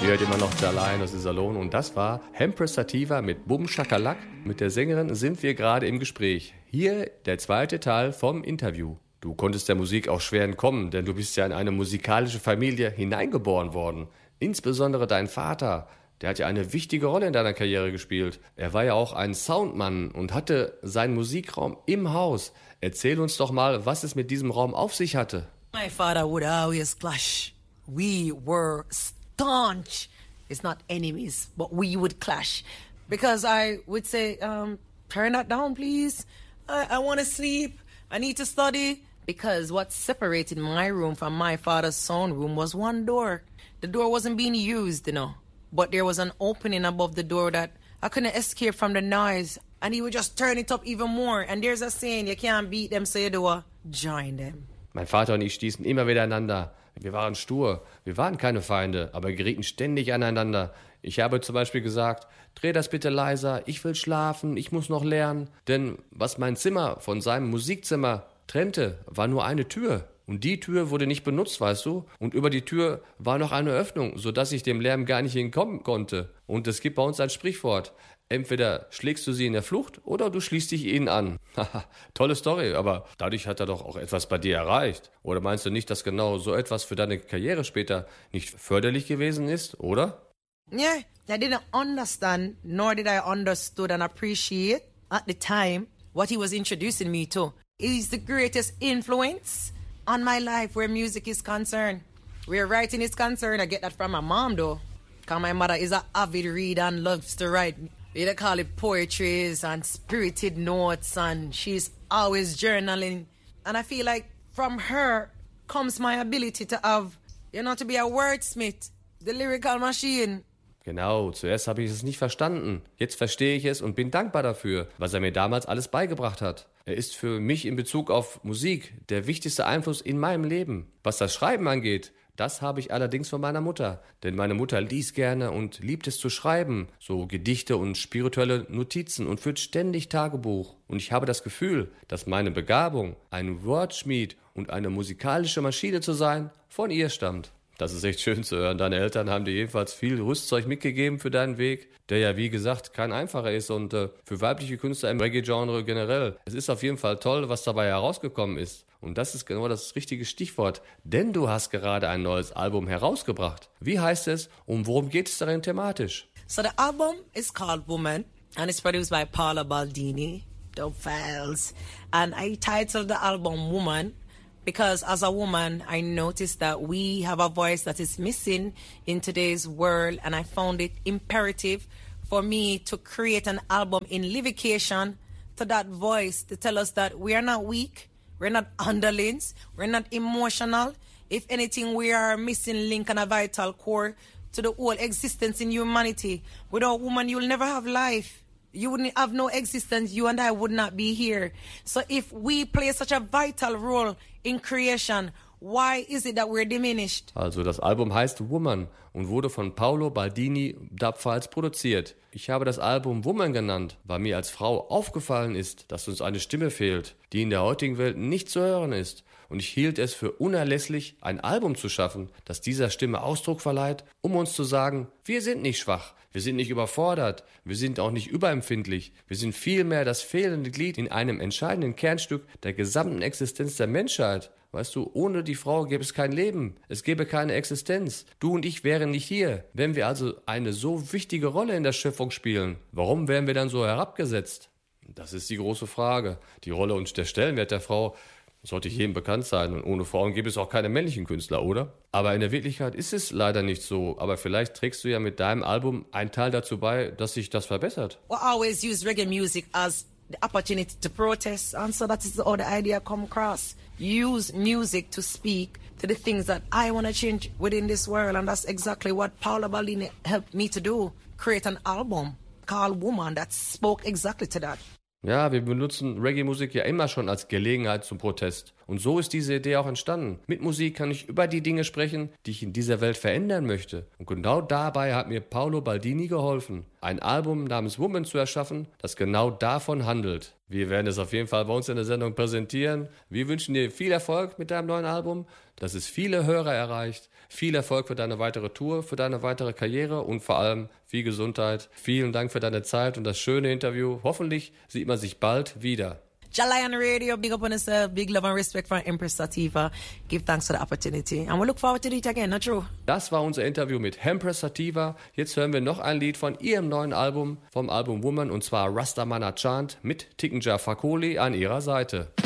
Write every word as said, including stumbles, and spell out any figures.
Ihr hört immer noch Da Lion, das ist Alone. Und das war Empress Sativa mit Bum Shakalak. Mit der Sängerin sind wir gerade im Gespräch. Hier der zweite Teil vom Interview. Du konntest der Musik auch schwer entkommen, denn du bist ja in eine musikalische Familie hineingeboren worden. Insbesondere dein Vater, der hat ja eine wichtige Rolle in deiner Karriere gespielt. Er war ja auch ein Soundmann und hatte seinen Musikraum im Haus. Erzähl uns doch mal, was es mit diesem Raum auf sich hatte. My father would always clash. We were staunch. It's not enemies, but we would clash. Because I would say, um, turn that down, please. I, I want to sleep. I need to study. Because what separated my room from my father's sound room was one door. The door wasn't being used, you know. But there was an opening above the door that I couldn't escape from the noise. And he would just turn it up even more. And there's a saying, you can't beat them, so you do join them. Mein Vater und ich stießen immer wieder einander. Wir waren stur, wir waren keine Feinde, aber gerieten ständig aneinander. Ich habe zum Beispiel gesagt, dreh das bitte leiser, ich will schlafen, ich muss noch lernen. Denn was mein Zimmer von seinem Musikzimmer trennte, war nur eine Tür. Und die Tür wurde nicht benutzt, weißt du? Und über die Tür war noch eine Öffnung, sodass ich dem Lärm gar nicht entkommen konnte. Und es gibt bei uns ein Sprichwort. Entweder schlägst du sie in der Flucht oder du schließt dich ihnen an. Haha, tolle Story, aber dadurch hat er doch auch etwas bei dir erreicht. Oder meinst du nicht, dass genau so etwas für deine Karriere später nicht förderlich gewesen ist, oder? Yeah, I didn't understand, nor did I understood and appreciate at the time what he was introducing me to. He's the greatest influence on my life where music is concerned. Where writing is concerned, I get that from my mom though. Because my mother is an avid reader and loves to write. They call it poetries and spirited notes, and she's always journaling. And I feel like from her comes my ability to have, you know, to be a wordsmith, the lyrical machine. Genau, zuerst habe ich es nicht verstanden. Jetzt verstehe ich es und bin dankbar dafür, was er mir damals alles beigebracht hat. Er ist für mich in Bezug auf Musik der wichtigste Einfluss in meinem Leben. Was das Schreiben angeht, das habe ich allerdings von meiner Mutter. Denn meine Mutter liest gerne und liebt es zu schreiben. So Gedichte und spirituelle Notizen und führt ständig Tagebuch. Und ich habe das Gefühl, dass meine Begabung, ein Wortschmied und eine musikalische Maschine zu sein, von ihr stammt. Das ist echt schön zu hören. Deine Eltern haben dir jedenfalls viel Rüstzeug mitgegeben für deinen Weg, der ja wie gesagt kein einfacher ist und äh, für weibliche Künstler im Reggae-Genre generell. Es ist auf jeden Fall toll, was dabei herausgekommen ist. Und das ist genau das richtige Stichwort, denn du hast gerade ein neues Album herausgebracht. Wie heißt es und worum geht es darin thematisch? So the album is called Woman and it's produced by Paula Baldini, Dope Files. And I titled the album Woman because as a woman, I noticed that we have a voice that is missing in today's world, and I found it imperative for me to create an album in livication to that voice to tell us that we are not weak, we're not underlings, we're not emotional. If anything, we are a missing link and a vital core to the whole existence in humanity. Without woman, you'll never have life. You wouldn't have no existence. You and I would not be here. So if we play such a vital role in creation, why is it that we're diminished? Also das Album heißt Woman und wurde von Paolo Baldini Dub Files produziert. Ich habe das Album Woman genannt, weil mir als Frau aufgefallen ist, dass uns eine Stimme fehlt, die in der heutigen Welt nicht zu hören ist. Und ich hielt es für unerlässlich, ein Album zu schaffen, das dieser Stimme Ausdruck verleiht, um uns zu sagen, wir sind nicht schwach, wir sind nicht überfordert, wir sind auch nicht überempfindlich, wir sind vielmehr das fehlende Glied in einem entscheidenden Kernstück der gesamten Existenz der Menschheit. Weißt du, ohne die Frau gäbe es kein Leben, es gäbe keine Existenz. Du und ich wären nicht hier. Wenn wir also eine so wichtige Rolle in der Schöpfung spielen, warum werden wir dann so herabgesetzt? Das ist die große Frage. Die Rolle und der Stellenwert der Frau sollte jedem bekannt sein und ohne Frauen gibt es auch keine männlichen Künstler, oder? Aber in der Wirklichkeit ist es leider nicht so. Aber vielleicht trägst du ja mit deinem Album einen Teil dazu bei, dass sich das verbessert. We always use reggae music as the opportunity to protest, and so that is how the idea come across. Use music to speak to the things that I want to change within this world, and that's exactly what Paula Baldini helped me to do. Create an album called Woman that spoke exactly to that. Ja, wir benutzen Reggae-Musik ja immer schon als Gelegenheit zum Protest. Und so ist diese Idee auch entstanden. Mit Musik kann ich über die Dinge sprechen, die ich in dieser Welt verändern möchte. Und genau dabei hat mir Paolo Baldini geholfen, ein Album namens Woman zu erschaffen, das genau davon handelt. Wir werden es auf jeden Fall bei uns in der Sendung präsentieren. Wir wünschen dir viel Erfolg mit deinem neuen Album, dass es viele Hörer erreicht, Viel Erfolg für deine weitere Tour, für deine weitere Karriere und vor allem viel Gesundheit. Vielen Dank für deine Zeit und das schöne Interview. Hoffentlich sieht man sich bald wieder. Jalion Radio, big up on yourself, big love and respect for Empress Sativa. Give thanks for the opportunity. And we look forward to it again, not true? Das war unser Interview mit Empress Sativa. Jetzt hören wir noch ein Lied von ihrem neuen Album, vom Album Woman, und zwar Rastamana Chant mit Tikenja Fakoli an ihrer Seite.